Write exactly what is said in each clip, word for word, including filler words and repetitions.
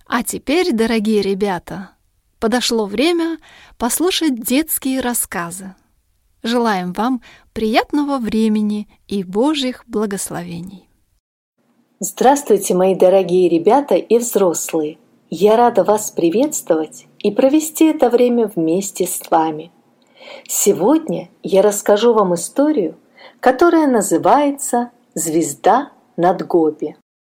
А теперь, дорогие ребята, подошло время послушать детские рассказы. Желаем вам приятного времени и Божьих благословений. Здравствуйте, мои дорогие ребята и взрослые! Я рада вас приветствовать и провести это время вместе с вами. Сегодня я расскажу вам историю, которая называется «Звезда над Гоби».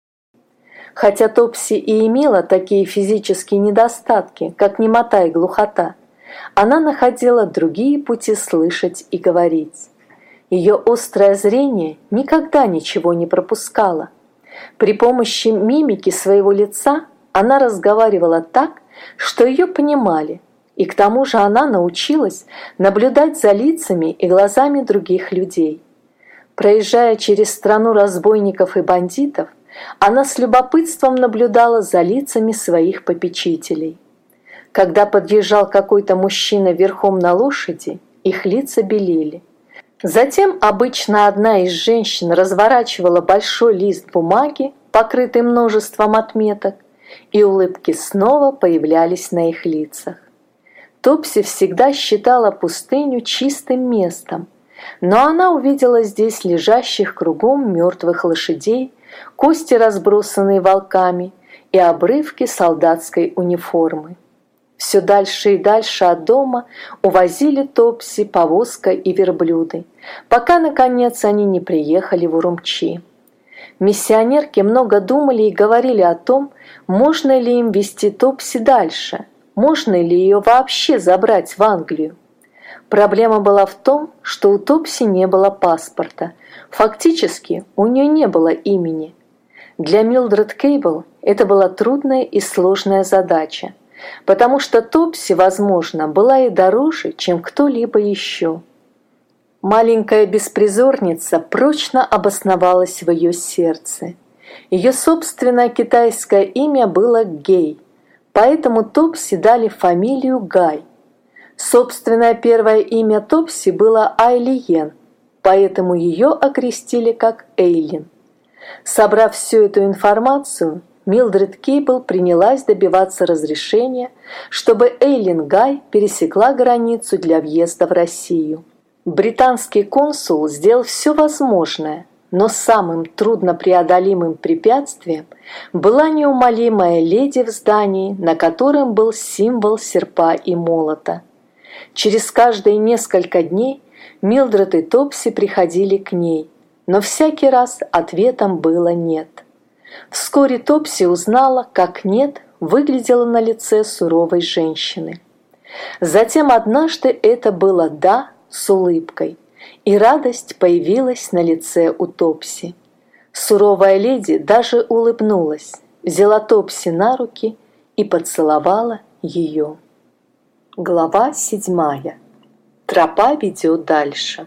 Хотя Топси и имела такие физические недостатки, как немота и глухота, она находила другие пути слышать и говорить. Ее острое зрение никогда ничего не пропускало. При помощи мимики своего лица она разговаривала так, что ее понимали, и к тому же она научилась наблюдать за лицами и глазами других людей. Проезжая через страну разбойников и бандитов, она с любопытством наблюдала за лицами своих попечителей. Когда подъезжал какой-то мужчина верхом на лошади, их лица белели. Затем обычно одна из женщин разворачивала большой лист бумаги, покрытый множеством отметок, и улыбки снова появлялись на их лицах. Топси всегда считала пустыню чистым местом, но она увидела здесь лежащих кругом мертвых лошадей, кости, разбросанные волками, и обрывки солдатской униформы. Все дальше и дальше от дома увозили Топси повозка и верблюды, пока, наконец, они не приехали в Урумчи. Миссионерки много думали и говорили о том, можно ли им везти Топси дальше, можно ли ее вообще забрать в Англию. Проблема была в том, что у Топси не было паспорта. Фактически, у нее не было имени. Для Милдред Кейбл это была трудная и сложная задача, потому что Топси, возможно, была и дороже, чем кто-либо еще. Маленькая беспризорница прочно обосновалась в ее сердце. Ее собственное китайское имя было Гей, поэтому Топси дали фамилию Гай. Собственное первое имя Топси было Айлиен, поэтому ее окрестили как Эйлин. Собрав всю эту информацию, Милдред Кейбл принялась добиваться разрешения, чтобы Эйлин Гай пересекла границу для въезда в Россию. Британский консул сделал все возможное, но самым труднопреодолимым препятствием была неумолимая леди в здании, на котором был символ серпа и молота. Через каждые несколько дней Милдред и Топси приходили к ней, но всякий раз ответом было «нет». Вскоре Топси узнала, как «нет» выглядело на лице суровой женщины. Затем однажды это было «да» с улыбкой, и радость появилась на лице у Топси. Суровая леди даже улыбнулась, взяла Топси на руки и поцеловала ее. Глава седьмая. Тропа ведет дальше.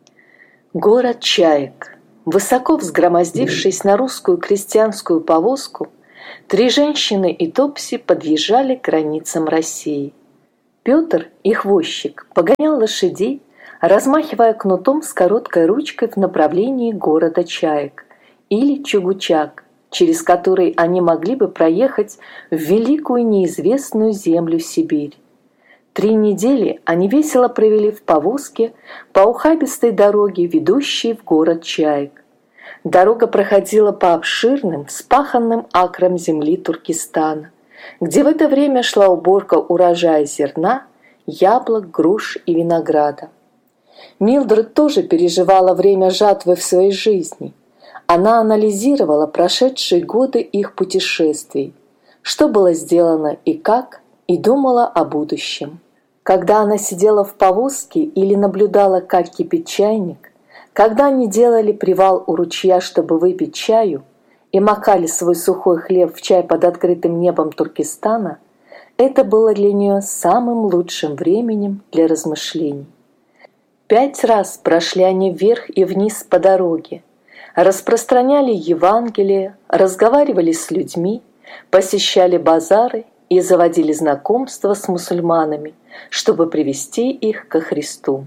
Город чаек. Высоко взгромоздившись на русскую крестьянскую повозку, три женщины и Топси подъезжали к границам России. Петр, их возчик, погонял лошадей, размахивая кнутом с короткой ручкой в направлении города Чаек или Чугучак, через который они могли бы проехать в великую неизвестную землю Сибирь. Три недели они весело провели в повозке по ухабистой дороге, ведущей в город Чаек. Дорога проходила по обширным, вспаханным акрам земли Туркестана, где в это время шла уборка урожая зерна, яблок, груш и винограда. Милдред тоже переживала время жатвы в своей жизни. Она анализировала прошедшие годы их путешествий, что было сделано и как, и думала о будущем. Когда она сидела в повозке или наблюдала, как кипит чайник, когда они делали привал у ручья, чтобы выпить чаю, и макали свой сухой хлеб в чай под открытым небом Туркестана, это было для нее самым лучшим временем для размышлений. Пять раз прошли они вверх и вниз по дороге, распространяли Евангелие, разговаривали с людьми, посещали базары и заводили знакомства с мусульманами, чтобы привести их ко Христу.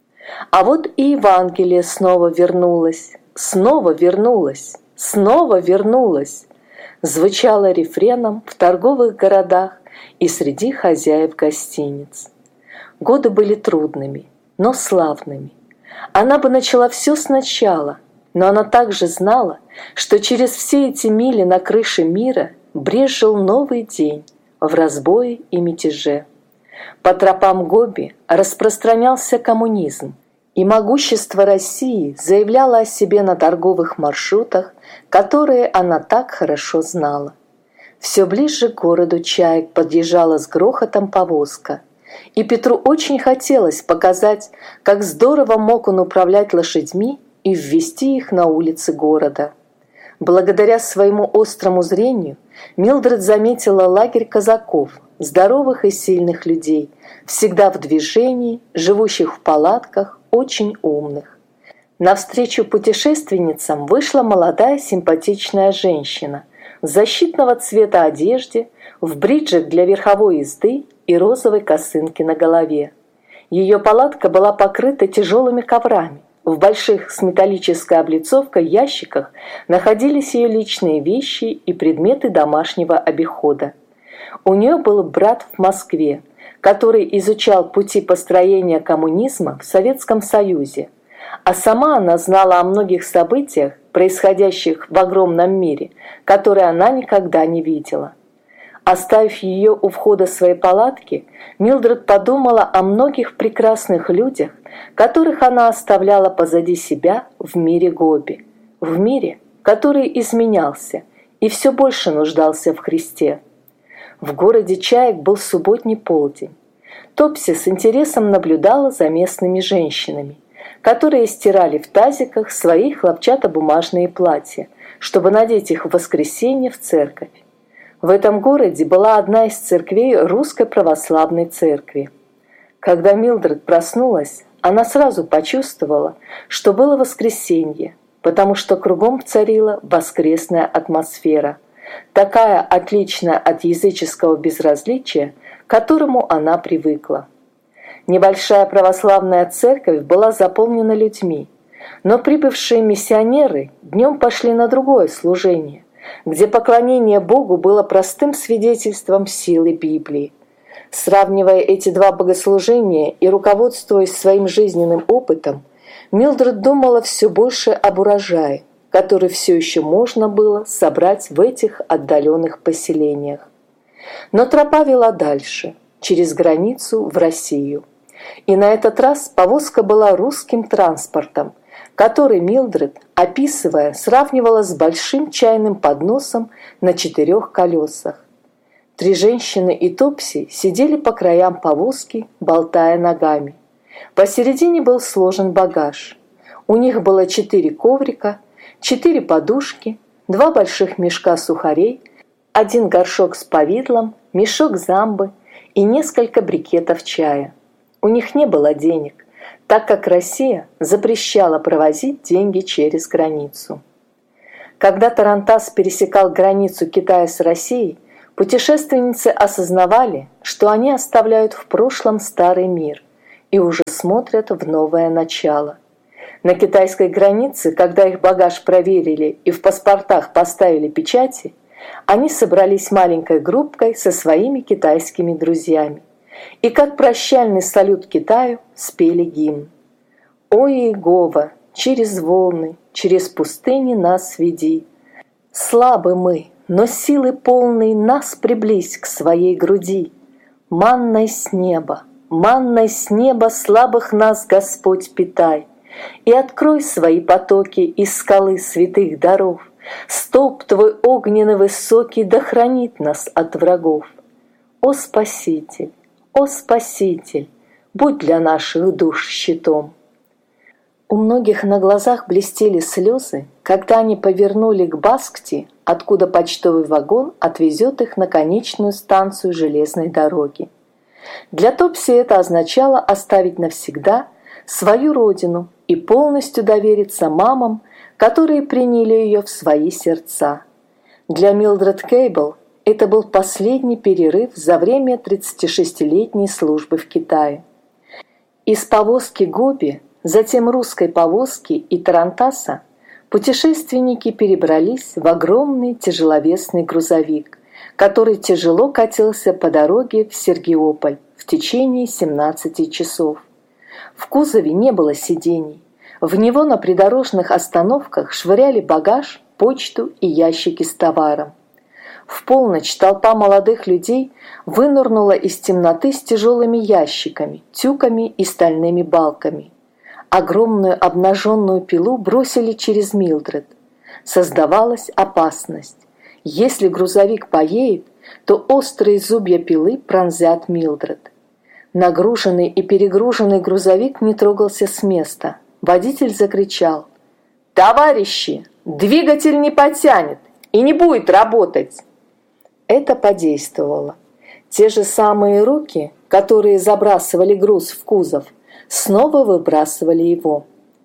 А вот и Евангелие снова вернулось, снова вернулось, снова вернулось. звучало рефреном в торговых городах и среди хозяев гостиниц. Годы были трудными, но славными. Она бы начала все сначала, но она также знала, что через все эти мили на крыше мира брезжил новый день в разбое и мятеже. По тропам Гоби распространялся коммунизм, и могущество России заявляло о себе на торговых маршрутах, которые она так хорошо знала. Все ближе к городу чаек подъезжала с грохотом повозка, и Петру очень хотелось показать, как здорово мог он управлять лошадьми и ввести их на улицы города. Благодаря своему острому зрению Милдред заметила лагерь казаков, здоровых и сильных людей, всегда в движении, живущих в палатках, очень умных. Навстречу путешественницам вышла молодая симпатичная женщина в защитного цвета одежде, в бриджах для верховой езды и розовой косынке на голове. Ее палатка была покрыта тяжелыми коврами. В больших с металлической облицовкой ящиках находились ее личные вещи и предметы домашнего обихода. У нее был брат в Москве, который изучал пути построения коммунизма в Советском Союзе, а сама она знала о многих событиях, происходящих в огромном мире, которые она никогда не видела. Оставив ее у входа своей палатки, Милдред подумала о многих прекрасных людях, которых она оставляла позади себя в мире Гоби, в мире, который изменялся и все больше нуждался в Христе. В городе чаек был субботний полдень. Топси с интересом наблюдала за местными женщинами, которые стирали в тазиках свои хлопчатобумажные платья, чтобы надеть их в воскресенье в церковь. В этом городе была одна из церквей Русской Православной Церкви. Когда Милдред проснулась, она сразу почувствовала, что было воскресенье, потому что кругом царила воскресная атмосфера, такая отличная от языческого безразличия, к которому она привыкла. Небольшая православная церковь была заполнена людьми, но прибывшие миссионеры днем пошли на другое служение, где поклонение Богу было простым свидетельством силы Библии. Сравнивая эти два богослужения и руководствуясь своим жизненным опытом, Милдред думала все больше об урожае, который все еще можно было собрать в этих отдаленных поселениях. Но тропа вела дальше, через границу в Россию. И на этот раз повозка была русским транспортом, который Милдред, описывая, сравнивала с большим чайным подносом на четырех колесах. Три женщины и Топси сидели по краям повозки, болтая ногами. Посередине был сложен багаж. У них было четыре коврика, четыре подушки, два больших мешка сухарей, один горшок с повидлом, мешок замбы и несколько брикетов чая. У них не было денег, так как Россия запрещала провозить деньги через границу. Когда тарантас пересекал границу Китая с Россией, путешественницы осознавали, что они оставляют в прошлом старый мир и уже смотрят в новое начало. На китайской границе, когда их багаж проверили и в паспортах поставили печати, они собрались маленькой группкой со своими китайскими друзьями и как прощальный салют Китаю спели гимн. «О Иегова, через волны, через пустыни нас веди. Слабы мы, но силы полной нас приблизь к своей груди. Манной с неба, манной с неба слабых нас Господь питай. И открой свои потоки из скалы святых даров. Столб твой огненный высокий да хранит нас от врагов. О Спаситель, о Спаситель, будь для наших душ щитом». У многих на глазах блестели слезы, когда они повернули к Баскти, откуда почтовый вагон отвезет их на конечную станцию железной дороги. Для Топси это означало оставить навсегда свою родину и полностью довериться мамам, которые приняли ее в свои сердца. Для Милдред Кейбл это был последний перерыв за время тридцатишестилетней службы в Китае. Из повозки Гоби, затем русской повозки и тарантаса путешественники перебрались в огромный тяжеловесный грузовик, который тяжело катился по дороге в Сергиополь в течение семнадцати часов. В кузове не было сидений. В него на придорожных остановках швыряли багаж, почту и ящики с товаром. В полночь толпа молодых людей вынырнула из темноты с тяжелыми ящиками, тюками и стальными балками. Огромную обнаженную пилу бросили через Милдред. Создавалась опасность. Если грузовик поедет, то острые зубья пилы пронзят Милдред. Нагруженный и перегруженный грузовик не трогался с места. Водитель закричал: «Товарищи, двигатель не потянет и не будет работать!» Это подействовало. Те же самые руки, которые забрасывали груз в кузов, снова выбрасывали его.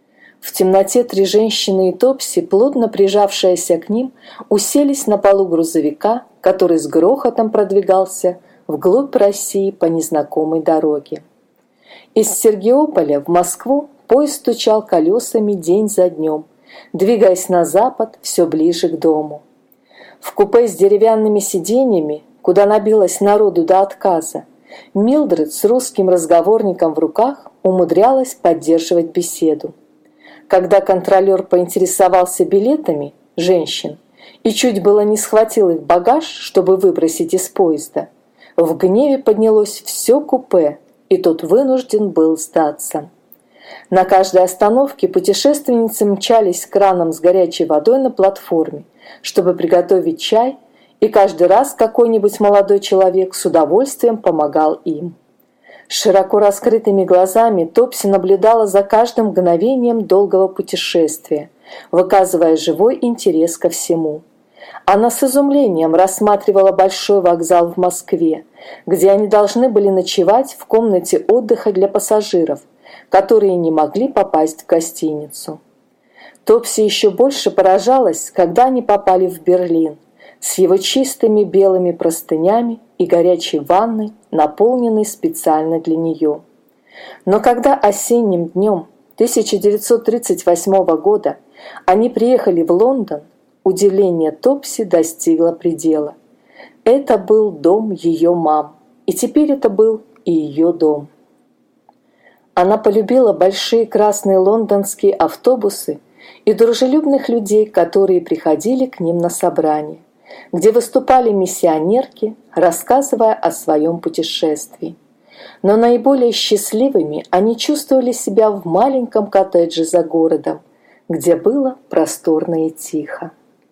В темноте три женщины и Топси, плотно прижавшиеся к ним, уселись на полу грузовика, который с грохотом продвигался вглубь России по незнакомой дороге. Из Сергиополя в Москву поезд стучал колесами день за днем, двигаясь на запад все ближе к дому. В купе с деревянными сиденьями, куда набилось народу до отказа, Милдред с русским разговорником в руках умудрялась поддерживать беседу. Когда контролер поинтересовался билетами женщин и чуть было не схватил их багаж, чтобы выбросить из поезда, в гневе поднялось все купе, и тот вынужден был сдаться. На каждой остановке путешественницы мчались к кранам с горячей водой на платформе, чтобы приготовить чай, и каждый раз какой-нибудь молодой человек с удовольствием помогал им. С широко раскрытыми глазами Топси наблюдала за каждым мгновением долгого путешествия, выказывая живой интерес ко всему. Она с изумлением рассматривала большой вокзал в Москве, где они должны были ночевать в комнате отдыха для пассажиров, которые не могли попасть в гостиницу. Топси еще больше поражалась, когда они попали в Берлин, с его чистыми белыми простынями и горячей ванной, наполненной специально для нее. Но когда осенним днем тысяча девятьсот тридцать восьмого года они приехали в Лондон, удивление Топси достигло предела. Это был дом ее мам, и теперь это был и ее дом. Она полюбила большие красные лондонские автобусы и дружелюбных людей, которые приходили к ним на собрания, где выступали миссионерки, рассказывая о своем путешествии. Но наиболее счастливыми они чувствовали себя в маленьком коттедже за городом, где было просторно и тихо.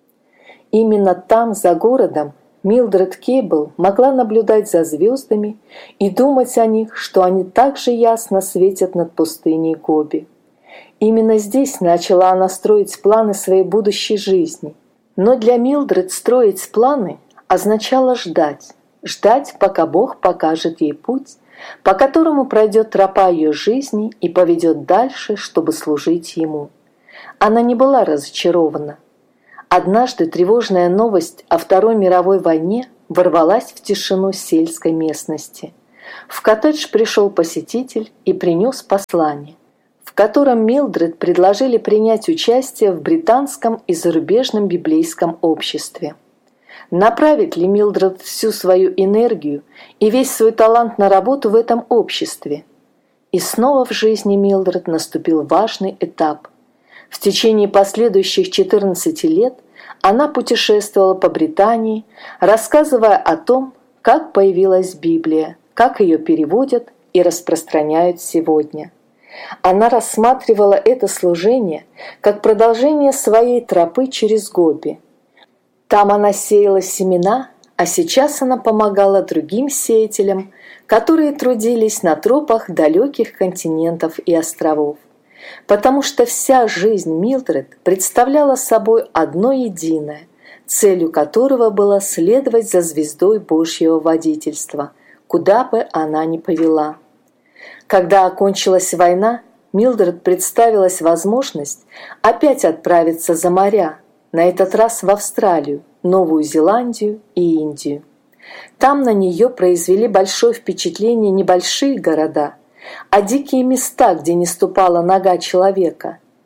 Именно там, за городом, Милдред Кейбл могла наблюдать за звездами и думать о них, что они так же ясно светят над пустыней Гоби. Именно здесь начала она строить планы своей будущей жизни. Но для Милдред строить планы означало ждать. Ждать, пока Бог покажет ей путь, по которому пройдет тропа ее жизни и поведет дальше, чтобы служить Ему. Она не была разочарована. Однажды тревожная новость о Второй мировой войне ворвалась в тишину сельской местности. В коттедж пришел посетитель и принес послание, в котором Милдред предложили принять участие в британском и зарубежном библейском обществе. Направит ли Милдред всю свою энергию и весь свой талант на работу в этом обществе? И снова в жизни Милдред наступил важный этап. В течение последующих четырнадцати лет она путешествовала по Британии, рассказывая о том, как появилась Библия, как ее переводят и распространяют сегодня. Она рассматривала это служение как продолжение своей тропы через Гоби. Там она сеяла семена, а сейчас она помогала другим сеятелям, которые трудились на тропах далеких континентов и островов. Потому что вся жизнь Милдред представляла собой одно единое, целью которого было следовать за звездой Божьего водительства, куда бы она ни повела. Когда окончилась война, Милдред представилась возможность опять отправиться за моря, на этот раз в Австралию, Новую Зеландию и Индию. Там на нее произвели большое впечатление небольшие города, а дикие места, где не ступала нога человека.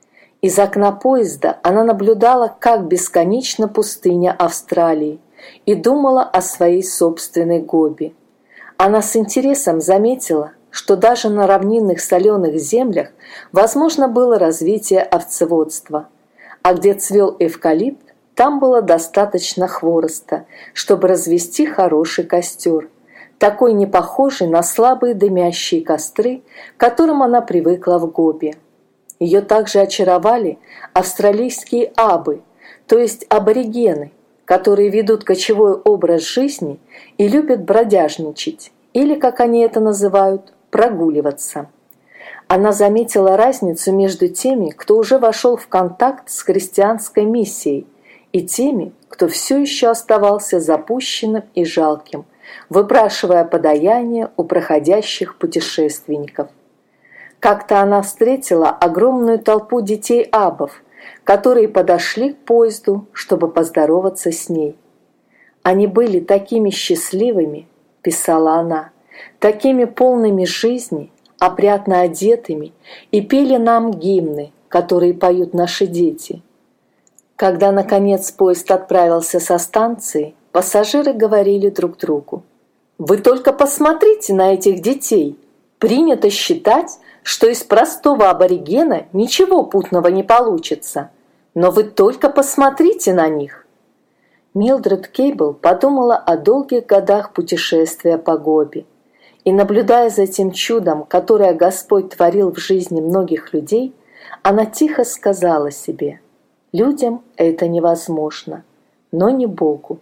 Из окна поезда она наблюдала, как бесконечна пустыня Австралии, и думала о своей собственной Гоби. Она с интересом заметила, что даже на равнинных соленых землях возможно было развитие овцеводства, а где цвел эвкалипт, там было достаточно хвороста, чтобы развести хороший костер, такой не похожий на слабые дымящие костры, к которым она привыкла в Гоби. Ее также очаровали австралийские абы, то есть аборигены, которые ведут кочевой образ жизни и любят бродяжничать, или, как они это называют, прогуливаться. Она заметила разницу между теми, кто уже вошел в контакт с христианской миссией, и теми, кто все еще оставался запущенным и жалким, выпрашивая подаяние у проходящих путешественников. Как-то она встретила огромную толпу детей-абов, которые подошли к поезду, чтобы поздороваться с ней. «Они были такими счастливыми», – писала она, – «такими полными жизни, опрятно одетыми, и пели нам гимны, которые поют наши дети». Когда, наконец, поезд отправился со станции, пассажиры говорили друг другу: «Вы только посмотрите на этих детей! Принято считать, что из простого аборигена ничего путного не получится. Но вы только посмотрите на них!» Милдред Кейбл подумала о долгих годах путешествия по Гоби. И, наблюдая за тем чудом, которое Господь творил в жизни многих людей, она тихо сказала себе: «Людям это невозможно, но не Богу».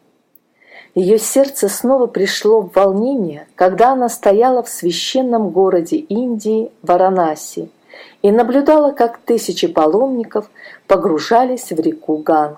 Ее сердце снова пришло в волнение, когда она стояла в священном городе Индии Варанаси и наблюдала, как тысячи паломников погружались в реку Ганг.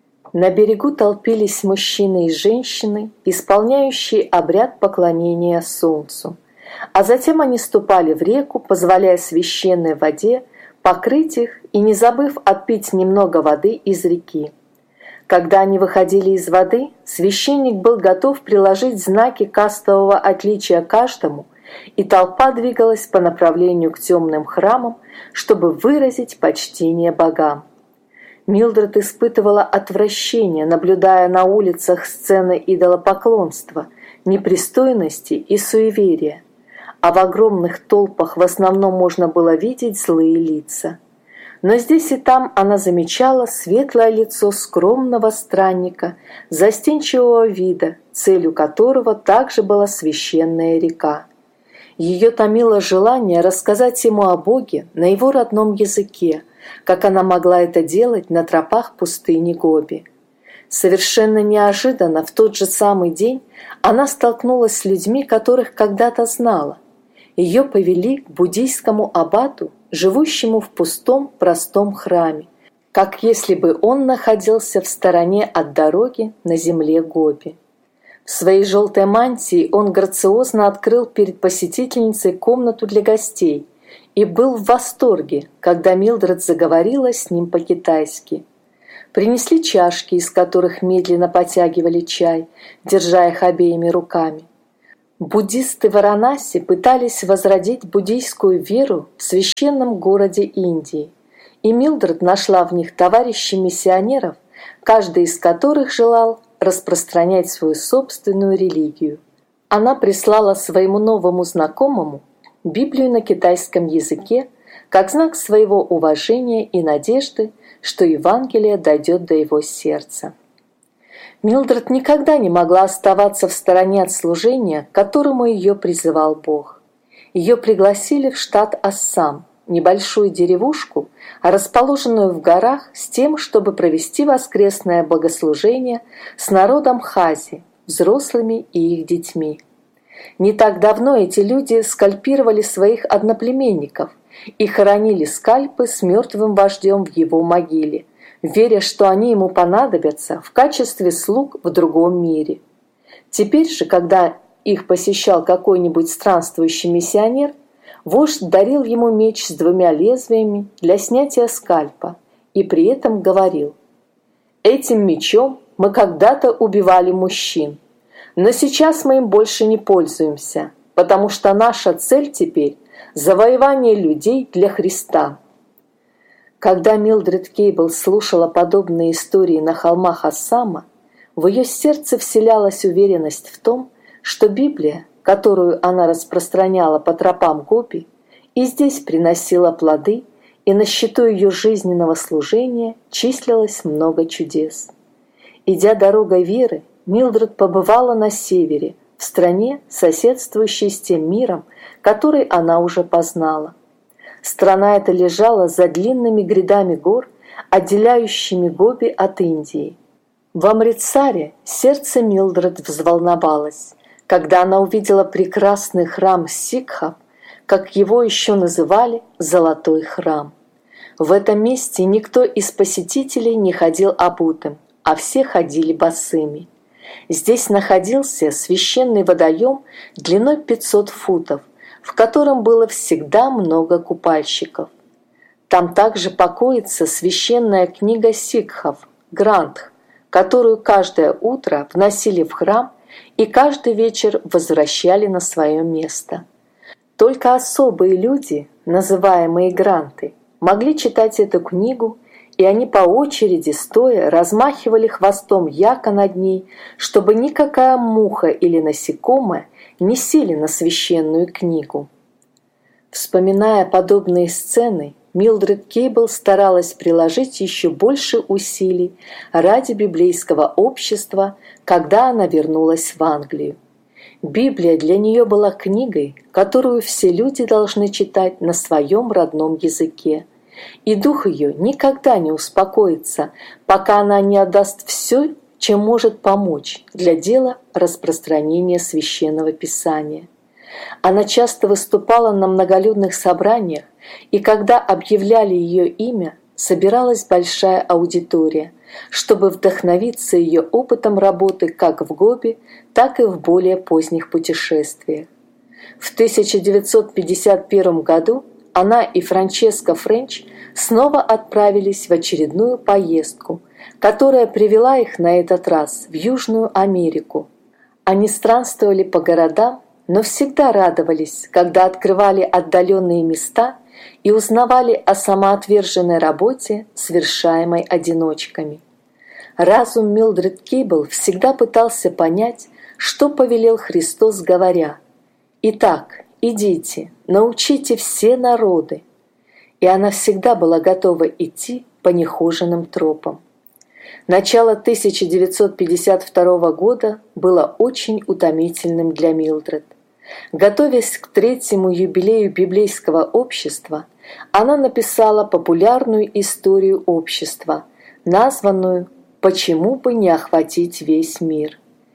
На берегу толпились мужчины и женщины, исполняющие обряд поклонения солнцу, а затем они ступали в реку, позволяя священной воде покрыть их и не забыв отпить немного воды из реки. Когда они выходили из воды, священник был готов приложить знаки кастового отличия каждому, и толпа двигалась по направлению к темным храмам, чтобы выразить почтение богам. Милдред испытывала отвращение, наблюдая на улицах сцены идолопоклонства, непристойности и суеверия, а в огромных толпах в основном можно было видеть злые лица. Но здесь и там она замечала светлое лицо скромного странника, застенчивого вида, целью которого также была священная река. Ее томило желание рассказать ему о Боге на его родном языке, как она могла это делать на тропах пустыни Гоби. Совершенно неожиданно в тот же самый день она столкнулась с людьми, которых когда-то знала. Ее повели к буддийскому аббату, живущему в пустом простом храме, как если бы он находился в стороне от дороги на земле Гоби. В своей желтой мантии он грациозно открыл перед посетительницей комнату для гостей и был в восторге, когда Милдред заговорила с ним по-китайски. Принесли чашки, из которых медленно потягивали чай, держа их обеими руками. Буддисты Варанаси пытались возродить буддийскую веру в священном городе Индии, и Милдред нашла в них товарищей миссионеров, каждый из которых желал распространять свою собственную религию. Она прислала своему новому знакомому Библию на китайском языке как знак своего уважения и надежды, что Евангелие дойдет до его сердца. Милдред никогда не могла оставаться в стороне от служения, к которому ее призывал Бог. Ее пригласили в штат Ассам, небольшую деревушку, расположенную в горах, с тем, чтобы провести воскресное богослужение с народом хази, взрослыми и их детьми. Не так давно эти люди скальпировали своих одноплеменников и хоронили скальпы с мертвым вождем в его могиле, веря, что они ему понадобятся в качестве слуг в другом мире. Теперь же, когда их посещал какой-нибудь странствующий миссионер, вождь дарил ему меч с двумя лезвиями для снятия скальпа и при этом говорил: «Этим мечом мы когда-то убивали мужчин, но сейчас мы им больше не пользуемся, потому что наша цель теперь – завоевание людей для Христа». Когда Милдред Кейбл слушала подобные истории на холмах Ассама, в ее сердце вселялась уверенность в том, что Библия, которую она распространяла по тропам Гопи, и здесь приносила плоды, и на счету ее жизненного служения числилось много чудес. Идя дорогой веры, Милдред побывала на севере, в стране, соседствующей с тем миром, который она уже познала. Страна эта лежала за длинными грядами гор, отделяющими Гоби от Индии. В Амритсаре сердце Милдред взволновалось, когда она увидела прекрасный храм сикхов, как его еще называли, «Золотой храм». В этом месте никто из посетителей не ходил обутым, а все ходили босыми. Здесь находился священный водоем длиной пятьсот футов, в котором было всегда много купальщиков. Там также покоится священная книга сикхов «Грантх», которую каждое утро вносили в храм и каждый вечер возвращали на свое место. Только особые люди, называемые гранты, могли читать эту книгу, и они по очереди стоя размахивали хвостом яко над ней, чтобы никакая муха или насекомое не сели на священную книгу. Вспоминая подобные сцены, Милдред Кейбл старалась приложить еще больше усилий ради библейского общества, когда она вернулась в Англию. Библия для нее была книгой, которую все люди должны читать на своем родном языке, и дух ее никогда не успокоится, пока она не отдаст все, чем может помочь для дела распространения священного писания. Она часто выступала на многолюдных собраниях, и когда объявляли ее имя, собиралась большая аудитория, чтобы вдохновиться ее опытом работы как в Гоби, так и в более поздних путешествиях. В тысяча девятьсот пятьдесят первом году она и Франческа Френч снова отправились в очередную поездку, которая привела их на этот раз в Южную Америку. Они странствовали по городам, но всегда радовались, когда открывали отдаленные места и узнавали о самоотверженной работе, совершаемой одиночками. Разум Милдред Кейбл всегда пытался понять, что повелел Христос, говоря: «Итак, идите, научите все народы». И она всегда была готова идти по нехоженным тропам. Начало тысяча девятьсот пятьдесят второго года было очень утомительным для Милдред. Готовясь к третьему юбилею библейского общества, она написала популярную историю общества, названную «Почему бы не охватить весь мир?».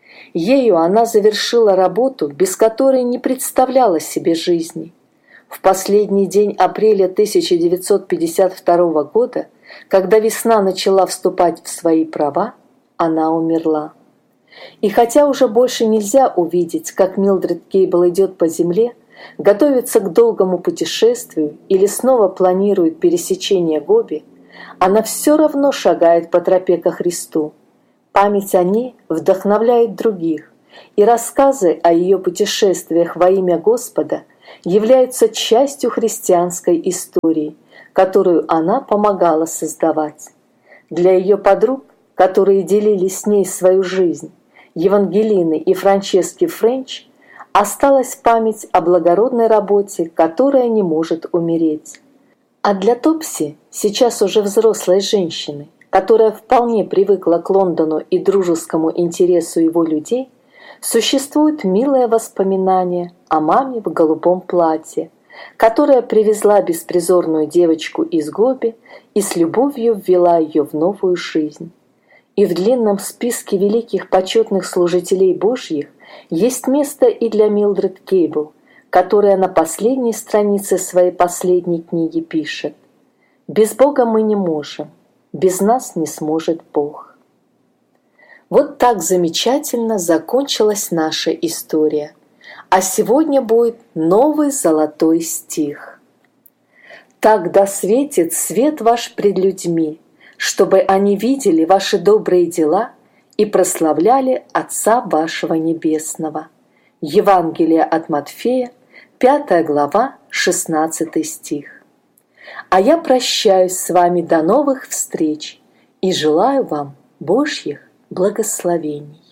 Ею она завершила работу, без которой не представляла себе жизни. В последний день апреля тысяча девятьсот пятьдесят второго года, когда весна начала вступать в свои права, она умерла. И хотя уже больше нельзя увидеть, как Милдред Кейбл идет по земле, готовится к долгому путешествию или снова планирует пересечение Гоби, она все равно шагает по тропе ко Христу. Память о ней вдохновляет других, и рассказы о ее путешествиях во имя Господа являются частью христианской истории, которую она помогала создавать. Для ее подруг, которые делили с ней свою жизнь, Евангелины и Франчески Френч, осталась память о благородной работе, которая не может умереть. А для Топси, сейчас уже взрослой женщины, которая вполне привыкла к Лондону и дружескому интересу его людей, существует милое воспоминание о маме в голубом платье, которая привезла беспризорную девочку из Гоби и с любовью ввела ее в новую жизнь. И в длинном списке великих почетных служителей Божьих есть место и для Милдред Кейбл, которая на последней странице своей последней книги пишет: «Без Бога мы не можем, без нас не сможет Бог». Вот так замечательно закончилась наша история. А сегодня будет новый золотой стих. «Так да светит свет ваш пред людьми, чтобы они видели ваши добрые дела и прославляли Отца вашего Небесного». Евангелие от Матфея, пятая глава, шестнадцатый стих. А я прощаюсь с вами до новых встреч и желаю вам Божьих благословений.